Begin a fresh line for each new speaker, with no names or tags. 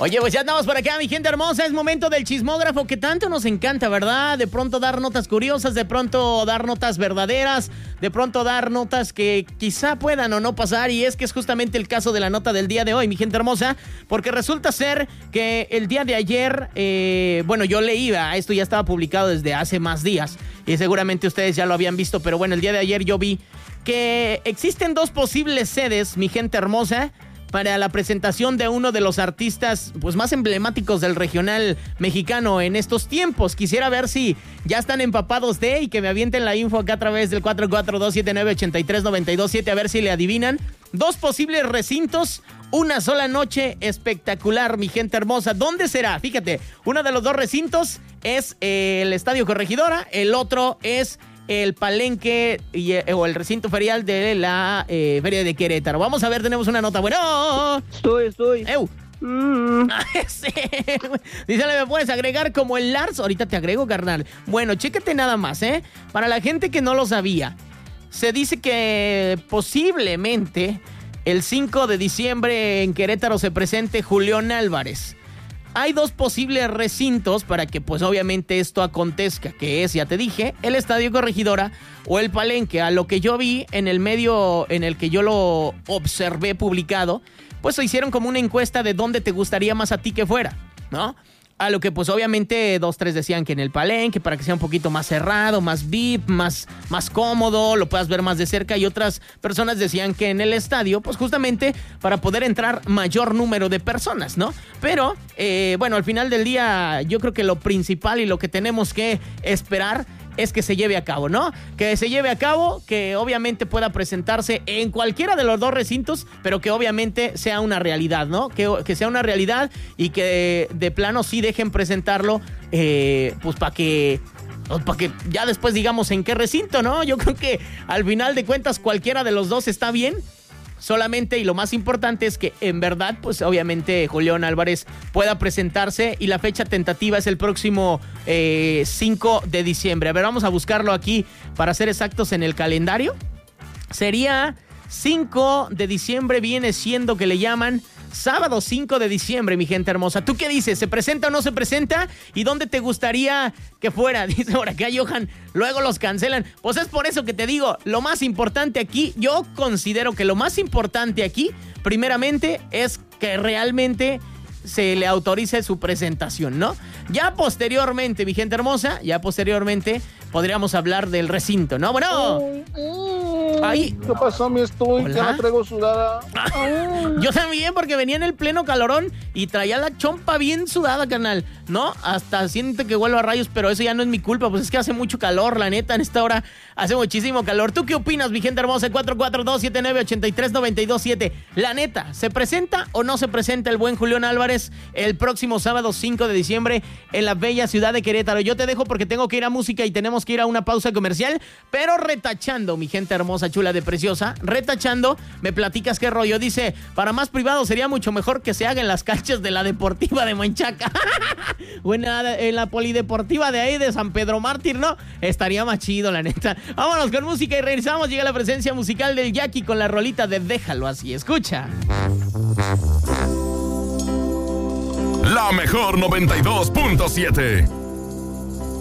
Oye, pues ya andamos por acá, mi gente hermosa. Es momento del chismógrafo que tanto nos encanta, ¿verdad? De pronto dar notas curiosas, de pronto dar notas verdaderas, de pronto dar notas que quizá puedan o no pasar. Y es que es justamente el caso de la nota del día de hoy, mi gente hermosa, porque resulta ser que el día de ayer, yo leía, esto ya estaba publicado desde hace más días y seguramente ustedes ya lo habían visto, pero bueno, el día de ayer yo vi que existen dos posibles sedes, mi gente hermosa, para la presentación de uno de los artistas pues más emblemáticos del regional mexicano en estos tiempos. Quisiera ver si ya están empapados y que me avienten la info acá a través del 442-79-83-927 a ver si le adivinan. Dos posibles recintos, una sola noche espectacular, mi gente hermosa. ¿Dónde será? Fíjate, uno de los dos recintos es el Estadio Corregidora, el otro es el Palenque o el recinto ferial de la Feria de Querétaro. Vamos a ver, tenemos una nota. Bueno.
Estoy.
Sí. Dice, ¿me puedes agregar como el Lars? Ahorita te agrego, carnal. Bueno, chécate nada más, Para la gente que no lo sabía, se dice que posiblemente el 5 de diciembre en Querétaro se presente Julián Álvarez. Hay dos posibles recintos para que pues obviamente esto acontezca, que es, ya te dije, el Estadio Corregidora o el Palenque. A lo que yo vi en el medio en el que yo lo observé publicado, pues se hicieron como una encuesta de dónde te gustaría más a ti que fuera, ¿no? A lo que pues obviamente 2-3 decían que en el Palenque para que sea un poquito más cerrado, más VIP, más cómodo, lo puedas ver más de cerca, y otras personas decían que en el estadio, pues justamente para poder entrar mayor número de personas, ¿no? Pero, al final del día yo creo que lo principal y lo que tenemos que esperar es que se lleve a cabo, ¿no? Que se lleve a cabo, que obviamente pueda presentarse en cualquiera de los dos recintos, pero que obviamente sea una realidad, ¿no? Que sea una realidad y que de plano sí dejen presentarlo, pues para que ya después digamos en qué recinto, ¿no? Yo creo que al final de cuentas cualquiera de los dos está bien. Solamente, y lo más importante es que en verdad, pues obviamente Julián Álvarez pueda presentarse, y la fecha tentativa es el próximo 5 de diciembre. A ver, vamos a buscarlo aquí para ser exactos en el calendario. Sería 5 de diciembre, viene siendo que le llaman sábado 5 de diciembre, mi gente hermosa. ¿Tú qué dices? ¿Se presenta o no se presenta? ¿Y dónde te gustaría que fuera? Dice por acá Johan, luego los cancelan. Pues es por eso que te digo, lo más importante aquí, yo considero que lo más importante aquí, primeramente, es que realmente se le autorice su presentación, ¿no? Ya posteriormente, mi gente hermosa, podríamos hablar del recinto, ¿no? Bueno. Ahí.
¿Qué pasó, mi estoy?
¿Hola?
Ya la traigo sudada.
Yo también, porque venía en el pleno calorón y traía la chompa bien sudada, carnal, ¿no? Hasta siente que vuelvo a rayos, pero eso ya no es mi culpa, pues es que hace mucho calor, la neta, en esta hora hace muchísimo calor. ¿Tú qué opinas, mi gente hermosa? 442-79-83-927. La neta, ¿se presenta o no se presenta el buen Julián Álvarez el próximo sábado 5 de diciembre en la bella ciudad de Querétaro? Yo te dejo porque tengo que ir a música y tenemos que ir a una pausa comercial, pero retachando, mi gente hermosa, chula de preciosa, retachando, me platicas qué rollo. Dice, para más privado sería mucho mejor que se haga en las canchas de la Deportiva de Manchaca. Bueno, en la polideportiva de ahí de San Pedro Mártir, ¿no? Estaría más chido, la neta. Vámonos con música y regresamos. Llega la presencia musical del Jackie con la rolita de Déjalo Así. Escucha.
La mejor 92.7.